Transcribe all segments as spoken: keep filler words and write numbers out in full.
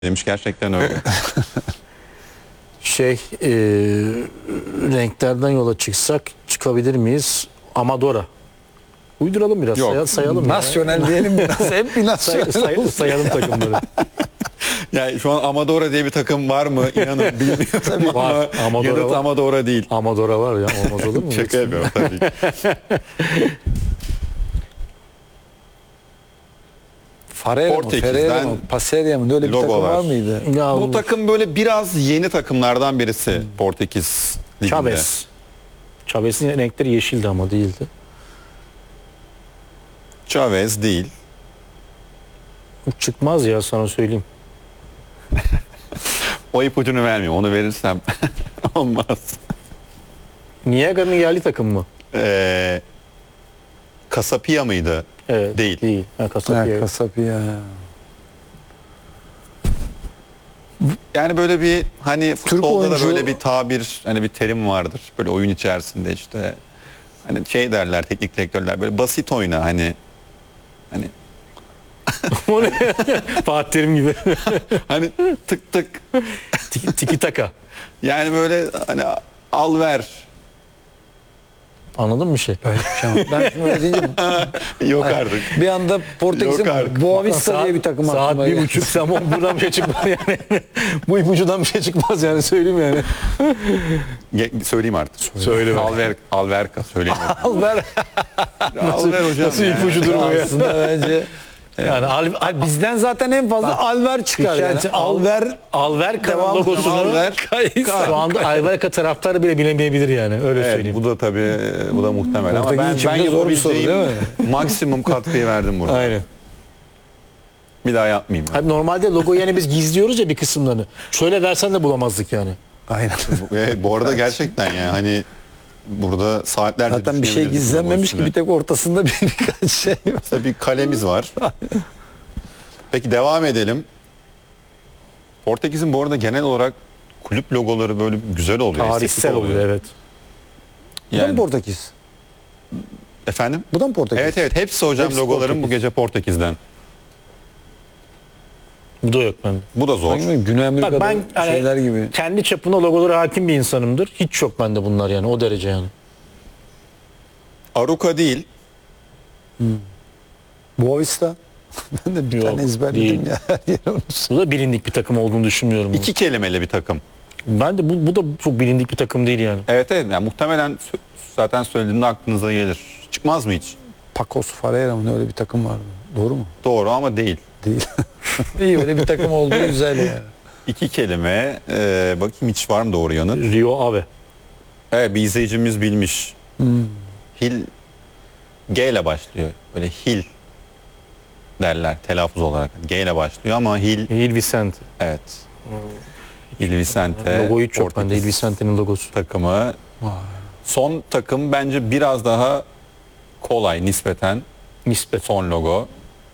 Demiş gerçekten öyle. Şey e, renklerden yola çıksak çıkabilir miyiz? Amadora. Uyduralım biraz. Yok. Say- sayalım. Nasyonel diyelim biraz. Hep bir Say- nasyonel say- olsun. sayalım takımları. Yani şu an Amadora diye bir takım var mı? İnanın bilmiyorum ama var. Amadora yanıt var. Amadora değil. Amadora var ya. Olmaz olur mu? Şaka yapıyorum tabii ki. Ferreira mı? Portekiz'den Ferreira mı? Paseria mı? Öyle bir takım logolar. var mıydı? Ya, Bu takım böyle biraz yeni takımlardan birisi Portekiz liginde. Chavez. Chavez'in renkleri yeşildi ama değildi. Chavez değil. Çıkmaz ya sana söyleyeyim. O ipucunu vermiyorum. Onu verirsem olmaz. Niaga'nın yerli takım mı? Ee, Casapia mıydı? Evet. Değil. Değil. Ha, Ha, Casapia. Casapia. Yani böyle bir hani futbolda da oyuncu- böyle bir tabir, hani bir terim vardır. Böyle oyun içerisinde işte hani şey derler teknik direktörler, böyle basit oyna hani hani O ne? Fatih Terim gibi. hani tık tık Tiki, tiki taka. yani böyle hani al ver. Anladın mı şey? Öyle bir şey ama. Ben şimdi öyle deyince Yok artık. bir anda Portekiz'in Yok artık. Boavista diye bir takım Saat aklıma bir geldi. buçuk sen buradan bir şey çıkmaz yani. Bu ipucudan bir şey çıkmaz yani söyleyeyim yani. Ge- söyleyeyim artık. Söyle Al ver, al ver söyleyeyim. Al ver. Al ver hocam. Nasıl ya. ipucudur bu ya? Aslında bence yani al, al- bizden zaten en fazla Alver çıkar yani. İşte Alver Alverka'nın Devam- logosunu Alver. şu anda Alverka taraftarı bile bilemeyebilir yani öyle Evet, söyleyeyim. bu da tabii bu da muhtemel ama Portekiz ben için ben de zor bir soru, yapabileceğim değil maksimum katkıyı verdim burada. Aynen. Bir daha yapmayayım. ben. Hani normalde logoyu yani biz gizliyoruz ya bir kısımlarını. Şöyle versen de bulamazdık yani. aynen. Ve bu arada gerçekten yani hani burada saatlerce Zaten bir şey düşünebiliriz gizlenmemiş bu ki bir tek ortasında bir birkaç şey var. Mesela bir kalemiz var. Peki devam edelim. Portekiz'in bu arada genel olarak kulüp logoları böyle güzel oluyor. Tarihsel estetik oluyor evet. Bu da mı Yani, Portekiz? efendim? Bu da mı Portekiz? Evet evet hepsi hocam Hepsi logoların Portekiz. bu gece Portekiz'den. Bu da yok bende. Bu da zor. Sanki Güney Amerika'da Bak ben hani şeyler gibi. kendi çapına logolara hakim bir insanımdır. Hiç yok bende bunlar yani o derece yani. Aruka değil. Boavista. Ben de bir Yok, tane ezberledim değil. ya. Her yere onu Bu da bilindik bir takım olduğunu düşünmüyorum. İki kelimeli bir takım. Ben de bu, bu da çok bilindik bir takım değil yani. Evet evet yani muhtemelen sö- zaten söylediğinde aklınıza gelir. Çıkmaz mı hiç? Pacos Ferreira mı ne öyle bir takım vardı. Doğru mu? Doğru ama değil. Değil. İyi öyle bir takım olduğu güzel yani. İki kelime. Ee, bakayım hiç var mı doğru yanıt? Rio Ave. Evet bir izleyicimiz bilmiş. Hil G ile başlıyor. Böyle Hil derler telaffuz olarak. G ile başlıyor ama Hil Il Vicente. evet. Hil Vicente. Logoyu çok bende. Portekiz Il Vicente'nin logosu. takımı. Son takım bence biraz daha kolay nispeten. Nispet. Son logo.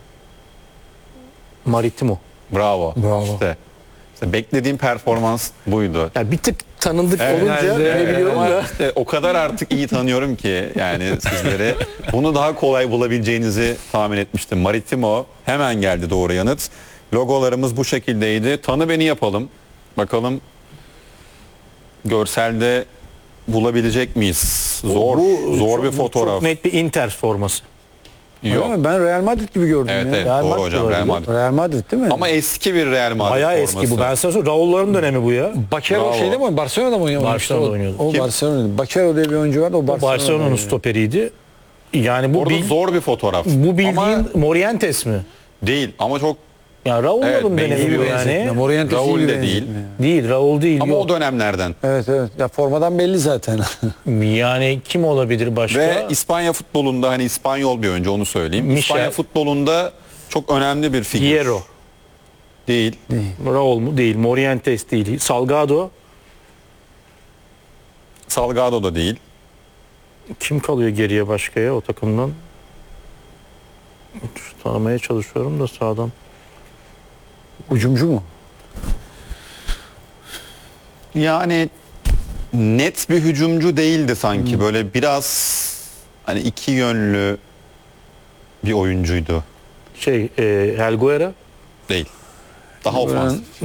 Maritimo. Bravo. Bravo. İşte, işte beklediğim performans buydu. Ya bir tık tanındık Evet, olunca yani, ne evet, biliyorum ama da. işte o kadar artık iyi tanıyorum ki yani sizleri. Bunu daha kolay bulabileceğinizi tahmin etmiştim. Maritimo hemen geldi doğru yanıt. Logolarımız bu şekildeydi. Tanı beni yapalım. Bakalım görselde bulabilecek miyiz? Zor, Bu zor bir çok- fotoğraf. Çok net bir Inter forması. Yok. Öyle mi? Ben Real Madrid gibi gördüm Evet ya. evet Real doğru Madrid hocam olabilir. Real Madrid. Real Madrid değil mi? Ama eski bir Real Madrid Bayağı forması. eski bu. Ben sana söyleyeyim. Raul'ların dönemi bu ya. Bakero Bravo. şeyde mi? Barcelona'da mı oynuyordu? Barcelona'da O- oynuyordu. O Kim? Barcelona'da. Bakero diye bir oyuncu vardı. O O Barcelona'da. Barcelona'nın oynuyor. stoperiydi. Yani bu Orada bil- zor bir fotoğraf. bu bildiğin Ama Morientes mi? değil ama çok Ya Raul'ların Evet, dönemi benziyor bu benzetme. yani. Morientes iyi Raul bir de değil. benzetme ya. Değil, Raul değil. ama yok. o dönemlerden. Evet evet. Ya formadan belli zaten. Yani kim olabilir başka? Ve İspanya futbolunda hani İspanyol bir oyuncu onu söyleyeyim. Michel. İspanya futbolunda çok önemli bir figür. Hierro. Değil. Raul mu? Değil. Morientes değil. Salgado. Salgado da değil. Kim kalıyor geriye başka ya o takımdan? Tanımaya çalışıyorum da sağdan. Ucumcu mu? Yani net bir hücumcu değildi sanki. Böyle biraz hani iki yönlü bir oyuncuydu. Şey, e, Helguera. Değil. Daha ofansif.